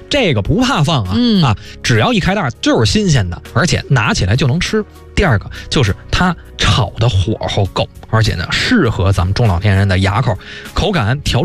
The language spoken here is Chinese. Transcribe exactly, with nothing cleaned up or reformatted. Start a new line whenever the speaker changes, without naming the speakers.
这个不怕放啊、
嗯、
啊，只要一开袋就是新鲜的，而且拿起来就能吃。第二个就是它炒的火候够，而且呢适合咱们中老年人的牙口，口感调